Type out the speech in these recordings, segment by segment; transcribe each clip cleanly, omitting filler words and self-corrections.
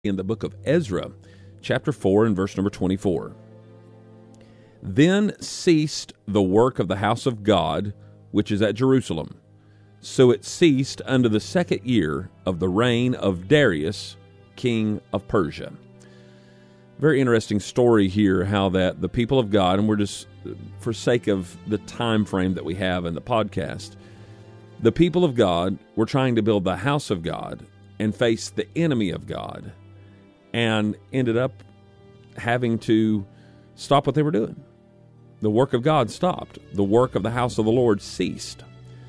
in the book of Ezra, chapter 4 and verse number 24. Then ceased the work of the house of God, which is at Jerusalem. So it ceased unto the 2nd year of the reign of Darius, king of Persia. Very interesting story here, how that the people of God, and we're just, for sake of the time frame that we have in the podcast, the people of God were trying to build the house of God and face the enemy of God, and ended up having to stop what they were doing. The work of God stopped. The work of the house of the Lord ceased.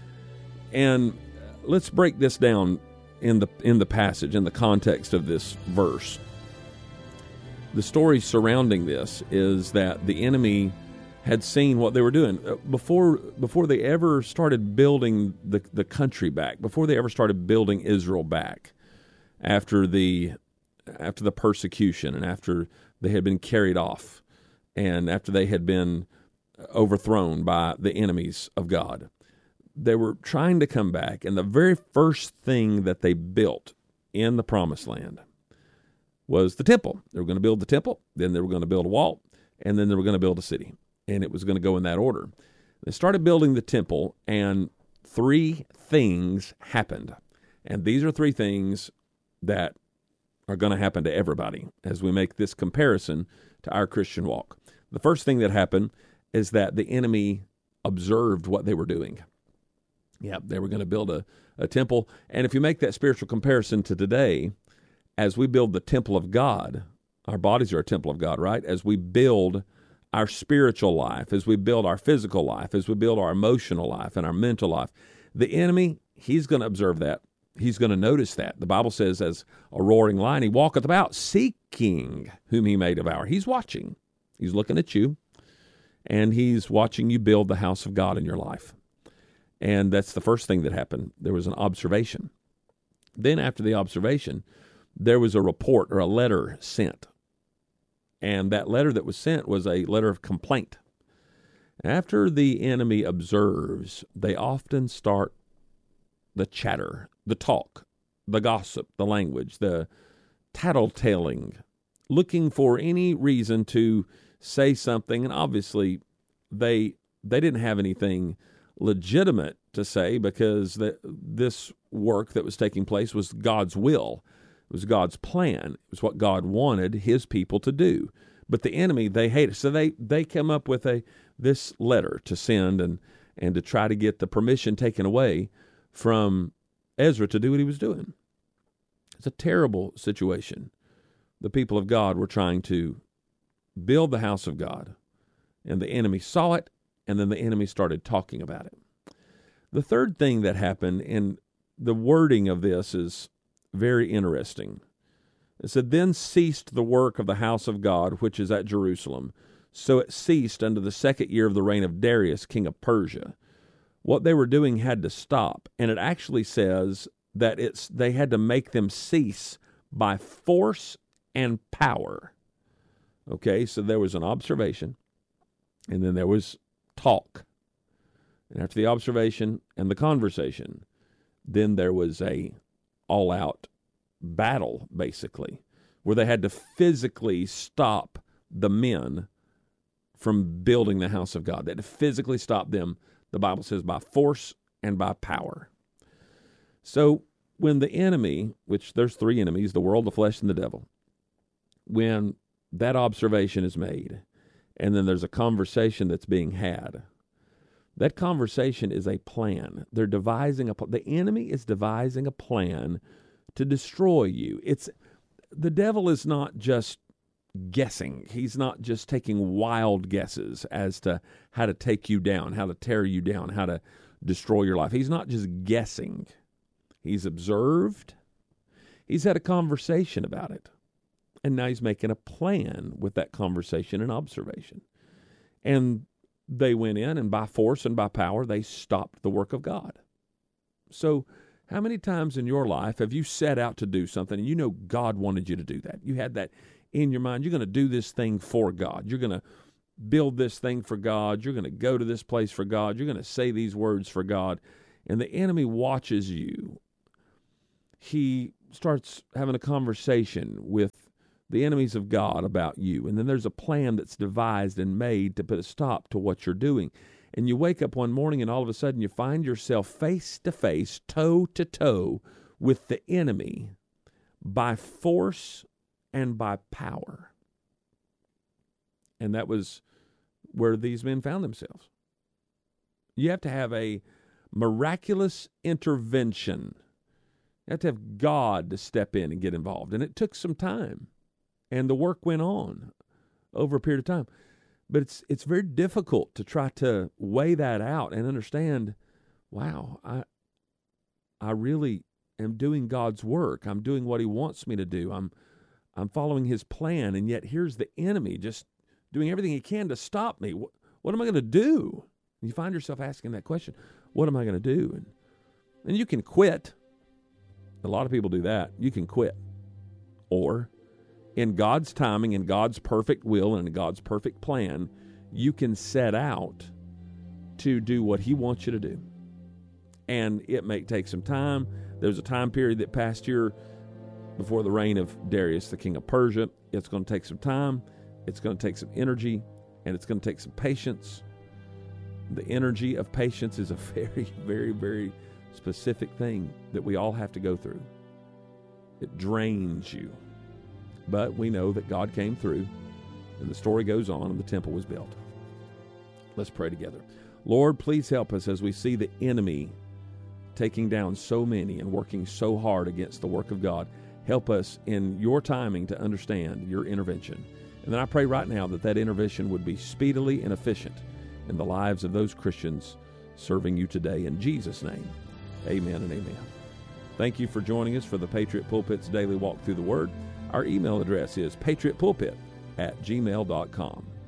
And let's break this down in the passage, in the context of this verse. The story surrounding this is that the enemy had seen what they were doing. Before they ever started building the country back, before they ever started building Israel back, after the persecution, and after they had been carried off, and after they had been overthrown by the enemies of God, they were trying to come back, and the very first thing that they built in the Promised Land was the temple. They were going to build the temple, then they were going to build a wall, and then they were going to build a city, and it was going to go in that order. They started building the temple, and 3 things happened, and these are 3 things that are going to happen to everybody as we make this comparison to our Christian walk. The first thing that happened is that the enemy observed what they were doing. Yeah, they were going to build a temple. And if you make that spiritual comparison to today, as we build the temple of God, our bodies are a temple of God, right? As we build our spiritual life, as we build our physical life, as we build our emotional life and our mental life, the enemy, he's going to observe that. He's going to notice that. The Bible says, as a roaring lion, he walketh about, seeking whom he may devour. He's watching. He's looking at you, and he's watching you build the house of God in your life. And that's the first thing that happened. There was an observation. Then after the observation, there was a report or a letter sent. And that letter that was sent was a letter of complaint. After the enemy observes, they often start the chatter, the talk, the gossip, the language, the tattletaling, looking for any reason to say something. And obviously, they didn't have anything legitimate to say, because this work that was taking place was God's will. It was God's plan. It was what God wanted his people to do. But the enemy, they hate it. So they come up with this letter to send and to try to get the permission taken away from Ezra to do what he was doing. It's a terrible situation. The people of God were trying to build the house of God, and the enemy saw it, and then the enemy started talking about it. The third thing that happened, and the wording of this is very interesting. It said, then ceased the work of the house of God, which is at Jerusalem. So it ceased unto the 2nd year of the reign of Darius, king of Persia. What they were doing had to stop, and it actually says that they had to make them cease by force and power. Okay, so there was an observation, and then there was talk. And after the observation and the conversation, then there was a all-out battle, basically, where they had to physically stop the men from building the house of God. They had to physically stop them, the Bible says, by force and by power. So when the enemy, which there's 3 enemies, the world, the flesh, and the devil, when that observation is made, and then there's a conversation that's being had, that conversation is a plan. They're devising the enemy is devising a plan to destroy you. The devil is not just guessing. He's not just taking wild guesses as to how to take you down, how to tear you down, how to destroy your life. He's not just guessing. He's observed. He's had a conversation about it. And now he's making a plan with that conversation and observation. And they went in, and by force and by power, they stopped the work of God. So how many times in your life have you set out to do something, and you know God wanted you to do that? You had that in your mind. You're going to do this thing for God. You're going to build this thing for God. You're going to go to this place for God. You're going to say these words for God. And the enemy watches you. He starts having a conversation with the enemies of God about you, and then there's a plan that's devised and made to put a stop to what you're doing. And you wake up one morning and all of a sudden you find yourself face to face, toe to toe with the enemy by force and by power. And that was where these men found themselves. You have to have a miraculous intervention. You have to have God to step in and get involved. And it took some time. And the work went on over a period of time. But it's very difficult to try to weigh that out and understand, wow, I really am doing God's work. I'm doing what he wants me to do. I'm following his plan, and yet here's the enemy just doing everything he can to stop me. What am I going to do? And you find yourself asking that question, what am I going to do? And you can quit. A lot of people do that. You can quit. Or in God's timing, in God's perfect will, and in God's perfect plan, you can set out to do what he wants you to do. And it may take some time. There's a time period that passed here before the reign of Darius, the king of Persia. It's going to take some time. It's going to take some energy, and it's going to take some patience. The energy of patience is a very, very, very specific thing that we all have to go through. It drains you. But we know that God came through, and the story goes on, and the temple was built. Let's pray together. Lord, please help us as we see the enemy taking down so many and working so hard against the work of God. Help us in your timing to understand your intervention. And then I pray right now that intervention would be speedily and efficient in the lives of those Christians serving you today. In Jesus' name, amen and amen. Thank you for joining us for the Patriot Pulpit's Daily Walk Through the Word. Our email address is patriotpulpit@gmail.com.